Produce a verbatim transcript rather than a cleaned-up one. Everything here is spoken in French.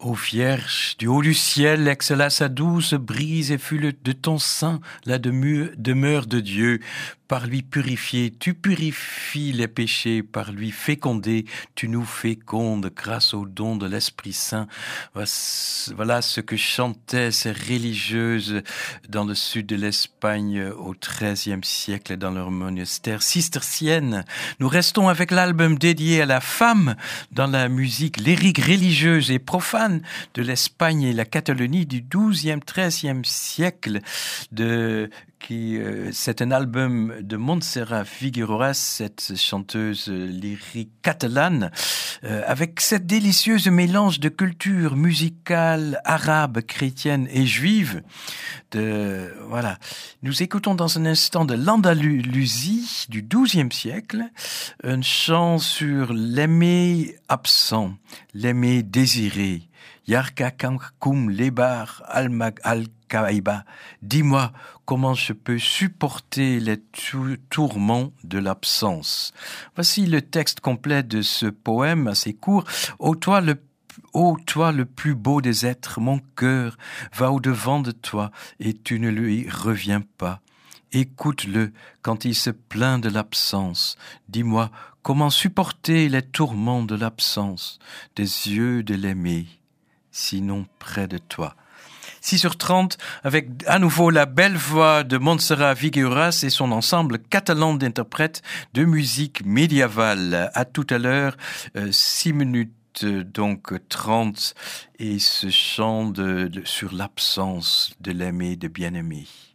Ô Vierge, du haut du ciel exhala sa douce brise et fut le, de ton sein la demu- demeure de Dieu. Par lui purifié, tu purifies les péchés, par lui fécondé, tu nous fécondes grâce au don de l'Esprit Saint. Voilà ce que chantaient ces religieuses dans le sud de l'Espagne au treizième siècle dans leur monastère cistercienne. Nous restons avec l'album dédié à la femme dans la musique lyrique religieuse et profane de l'Espagne et la Catalonie du douzième, treizième siècle de qui euh, c'est un album de Montserrat Figueroa, cette chanteuse lyrique catalane, euh, avec cette délicieuse mélange de culture musicale arabe, chrétienne et juive. De, voilà. Nous écoutons dans un instant de l'Andalousie du douzième siècle, un chant sur l'aimé absent, l'aimé désiré. Yarka kankum lebar almag al-kaïba. Dis-moi comment je peux supporter les tou- tourments de l'absence. Voici le texte complet de ce poème assez court. Ô toi le Ô toi le plus beau des êtres, mon cœur va au-devant de toi et tu ne lui reviens pas. Écoute-le quand il se plaint de l'absence. Dis-moi comment supporter les tourments de l'absence des yeux de l'aimé, sinon près de toi. six heures trente, avec à nouveau la belle voix de Montserrat Figueras et son ensemble catalan d'interprètes de musique médiévale. À tout à l'heure, euh, six minutes, donc trente, et ce chant de, de, sur l'absence de l'aimé, de bien-aimé.